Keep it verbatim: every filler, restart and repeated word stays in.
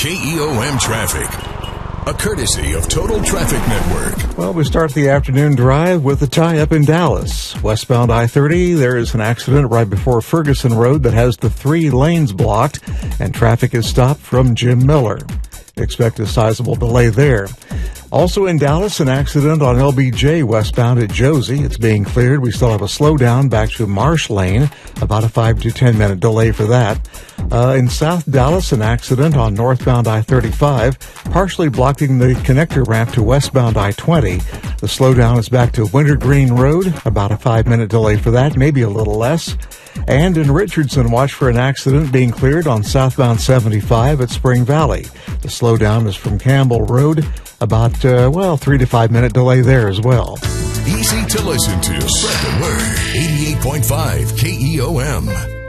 K E O M traffic. A courtesy of Total Traffic Network. Well, we start the afternoon drive with a tie-up in Dallas. Westbound I thirty, there is an accident right before Ferguson Road that has the three lanes blocked, and traffic is stopped from Jim Miller. Expect a sizable delay there. Also in Dallas, an accident on L B J westbound at Josie. It's being cleared. We still have a slowdown back to Marsh Lane, about a five to ten minute delay for that. Uh, in South Dallas, an accident on northbound I thirty-five, partially blocking the connector ramp to westbound I twenty. The slowdown is back to Wintergreen Road, about a five minute delay for that, maybe a little less. And in Richardson, watch for an accident being cleared on southbound seventy-five at Spring Valley. The slowdown is from Campbell Road, about, uh, well, three to five minute delay there as well. Easy to listen to. Spread the word. eighty-eight point five K E O M.